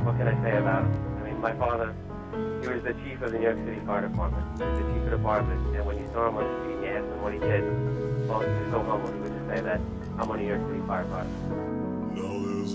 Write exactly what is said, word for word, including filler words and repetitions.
what can I say about him? I mean, my father, he was the chief of the New York City Fire Department. He was the chief of the department, and when you saw him on the street and you asked him what he did, well, he was so humble, he would just say that, I'm a New York City firefighter. Now there's